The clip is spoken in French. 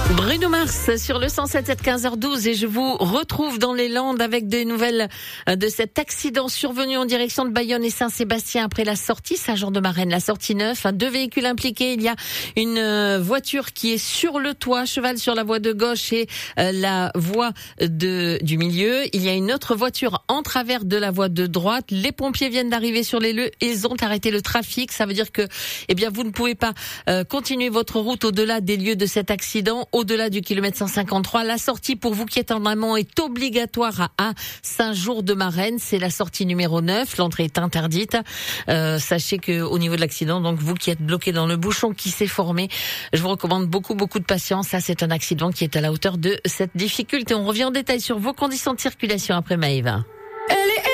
Bruno Mars sur le 107.7 15h12 et je vous retrouve dans les Landes avec des nouvelles de cet accident survenu en direction de Bayonne et Saint-Sébastien après la sortie Saint-Jean-de-Maurienne, la sortie 9. 2 véhicules impliqués. Il y a une voiture qui est sur le toit, cheval sur la voie de gauche et la voie du milieu. Il y a une autre voiture en travers de la voie de droite. Les pompiers viennent d'arriver sur les lieux. Ils ont arrêté le trafic. Ça veut dire que, vous ne pouvez pas continuer votre route au-delà des lieux de cet accident. Au-delà du kilomètre 153, la sortie pour vous qui êtes en amont est obligatoire à Saint-Jean-de-Maurienne. C'est la sortie numéro 9. L'entrée est interdite. Sachez que au niveau de l'accident, donc vous qui êtes bloqué dans le bouchon qui s'est formé, je vous recommande beaucoup de patience. Ça, c'est un accident qui est à la hauteur de cette difficulté. On revient en détail sur vos conditions de circulation après Maëva.